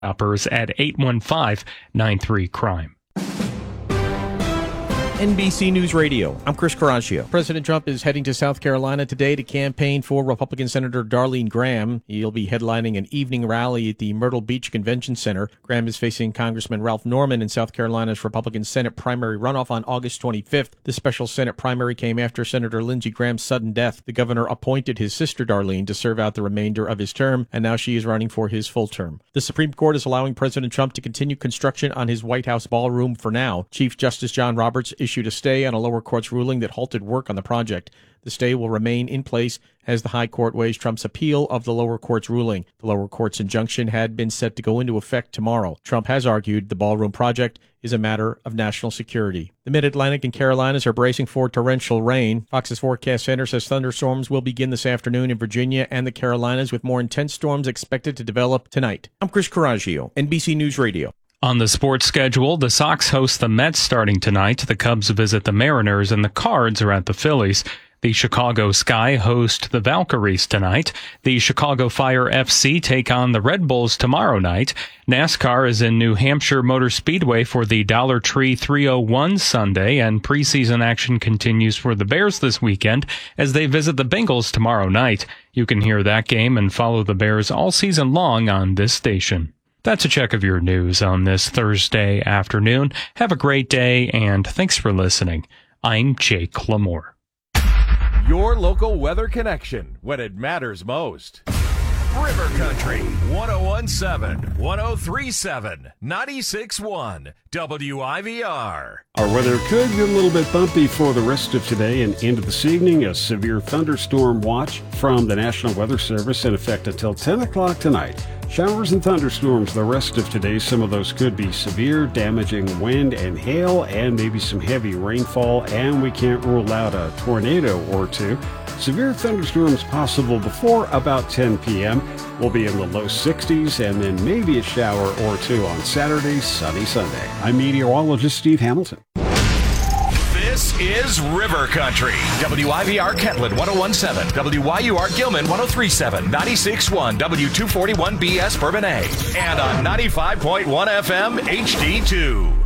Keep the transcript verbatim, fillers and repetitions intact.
Uppers at eight one five, nine three, crime. N B C News Radio, I'm Chris Caraccio. President Trump is heading to South Carolina today to campaign for Republican Senator Darlene Graham. He'll be headlining an evening rally at the Myrtle Beach Convention Center. Graham is facing Congressman Ralph Norman in South Carolina's Republican Senate primary runoff on August twenty-fifth. The special Senate primary came after Senator Lindsey Graham's sudden death. The governor appointed his sister Darlene to serve out the remainder of his term, and now she is running for his full term. The Supreme Court is allowing President Trump to continue construction on his White House ballroom for now. Chief Justice John Roberts issued issued a stay on a lower court's ruling that halted work on the project. The stay will remain in place as the high court weighs Trump's appeal of the lower court's ruling. The lower court's injunction had been set to go into effect tomorrow. Trump has argued the ballroom project is a matter of national security. The Mid-Atlantic and Carolinas are bracing for torrential rain. Fox's Forecast Center says thunderstorms will begin this afternoon in Virginia and the Carolinas, with more intense storms expected to develop tonight. I'm Chris Caraccio, N B C News Radio. On the sports schedule, the Sox host the Mets starting tonight. The Cubs visit the Mariners, and the Cards are at the Phillies. The Chicago Sky host the Valkyries tonight. The Chicago Fire F C take on the Red Bulls tomorrow night. NASCAR is in New Hampshire Motor Speedway for the Dollar Tree three oh one Sunday, and preseason action continues for the Bears this weekend as they visit the Bengals tomorrow night. You can hear that game and follow the Bears all season long on this station. That's a check of your news on this Thursday afternoon. Have a great day, and thanks for listening. I'm Jake Lamore. Your local weather connection when it matters most. River Country, one oh one point seven, one oh three point seven, ninety-six point one, W I V R. Our weather could get a little bit bumpy for the rest of today and into this evening. A severe thunderstorm watch from the National Weather Service in effect until ten o'clock tonight. Showers and thunderstorms the rest of today. Some of those could be severe, damaging wind and hail, and maybe some heavy rainfall, and we can't rule out a tornado or two. Severe thunderstorms possible before about ten p.m. We'll be in the low sixties, and then maybe a shower or two on Saturday, sunny Sunday. I'm meteorologist Steve Hamilton. This is River Country. W I V R Kentland one oh one point seven, W Y U R Gilman one oh three point seven, ninety-six point one, W two forty-one B S Bourbonnais, and on ninety-five point one F M H D two.